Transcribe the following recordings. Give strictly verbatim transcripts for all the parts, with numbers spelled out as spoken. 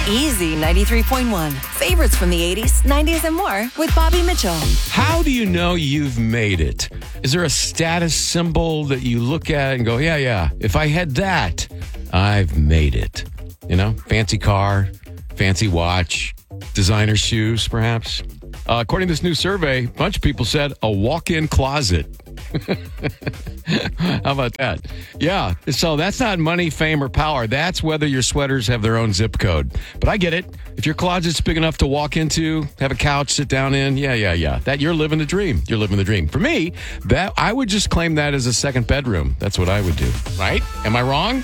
Easy ninety-three point one. Favorites from the eighties, nineties, and more with Bobby Mitchell. How do you know you've made it? Is there a status symbol that you look at and go, yeah, yeah, if I had that, I've made it? You know, fancy car, fancy watch, designer shoes, perhaps. Uh, according to this new survey, a bunch of people said a walk-in closet. How about that? Yeah, so that's not money, fame, or power. That's whether your sweaters have their own zip code. But I get it. If your closet's big enough to walk into, have a couch, sit down in, yeah, yeah, yeah. That you're living the dream. You're living the dream. For me, that I would just claim that as a second bedroom. That's what I would do. Right? Am I wrong?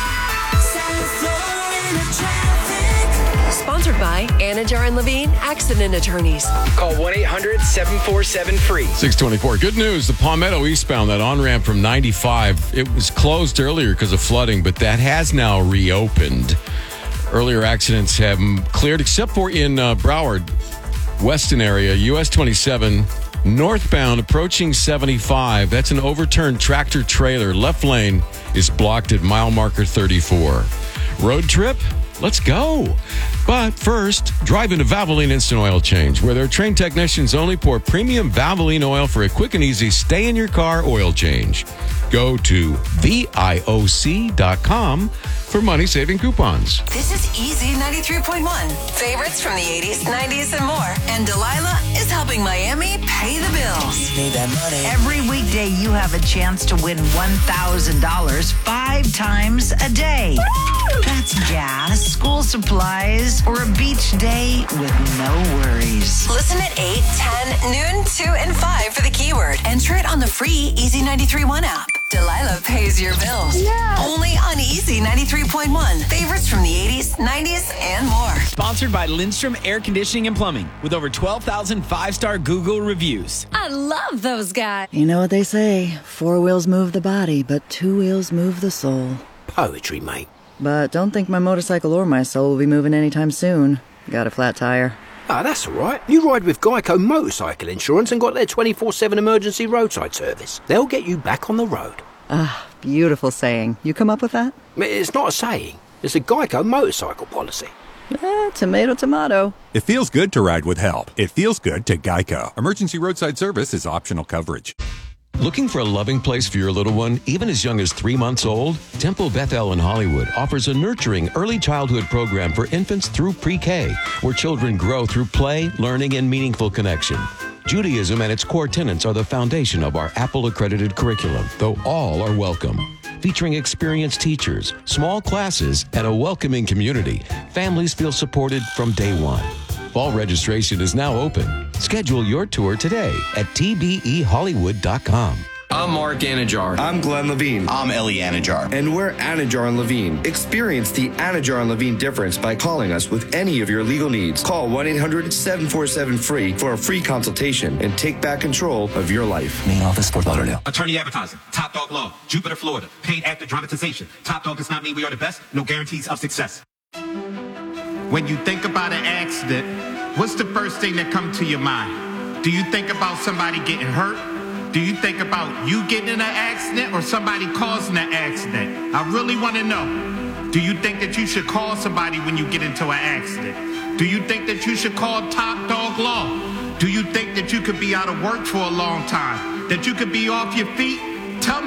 Sponsored by Anajar and Levine Accident Attorneys. Call one eight hundred seven four seven free. six twenty-four. Good news. The Palmetto eastbound, that on-ramp from ninety-five, it was closed earlier because of flooding, but that has now reopened. Earlier accidents have cleared, except for in uh, Broward, Weston area, U S twenty-seven, northbound approaching seventy-five. That's an overturned tractor trailer. Left lane is blocked at mile marker thirty-four. Road trip? Let's go. But first, drive into Valvoline Instant Oil Change, where their trained technicians only pour premium Valvoline oil for a quick and easy stay-in-your-car oil change. Go to V I O C dot com for money-saving coupons. This is Easy ninety-three point one. Favorites from the eighties, nineties, and more. And Delilah is helping Miami pay the bills. Need that money. Every weekday, you have a chance to win one thousand dollars five times a day. That's gas, school supplies, or a beach day with no worries. Listen at eight, ten, noon, two, and five for the keyword. Enter it on the free Easy ninety-three point one app. Delilah pays your bills. Yeah. Only on Easy ninety-three point one. Favorites from the eighties, nineties, and more. Sponsored by Lindstrom Air Conditioning and Plumbing with over twelve thousand five-star Google reviews. I love those guys. You know what they say, four wheels move the body, but two wheels move the soul. Poetry, mate. But don't think my motorcycle or my soul will be moving anytime soon. Got a flat tire. Ah, that's all right. You ride with Geico Motorcycle Insurance and got their twenty-four seven emergency roadside service. They'll get you back on the road. Ah, beautiful saying. You come up with that? It's not a saying. It's a Geico motorcycle policy. Eh, tomato, tomato. It feels good to ride with help. It feels good to Geico. Emergency roadside service is optional coverage. Looking for a loving place for your little one, even as young as three months old? Temple Bethel in Hollywood offers a nurturing early childhood program for infants through pre-K, where children grow through play, learning, and meaningful connection. Judaism and its core tenets are the foundation of our Apple-accredited curriculum, though all are welcome. Featuring experienced teachers, small classes, and a welcoming community, families feel supported from day one. Fall registration is now open. Schedule your tour today at T B E Hollywood dot com. I'm Mark Anajar. I'm Glenn Levine. I'm Ellie Anajar. And we're Anajar and Levine. Experience the Anajar and Levine difference by calling us with any of your legal needs. Call one eight hundred seven four seven free for a free consultation and take back control of your life. Main office, Fort Lauderdale. Attorney advertising. Top Dog Law. Jupiter, Florida. Paid actor dramatization. Top Dog does not mean we are the best. No guarantees of success. When you think about an accident, what's the first thing that comes to your mind? Do you think about somebody getting hurt? Do you think about you getting in an accident or somebody causing an accident? I really want to know. Do you think that you should call somebody when you get into an accident? Do you think that you should call Top Dog Law? Do you think that you could be out of work for a long time? That you could be off your feet?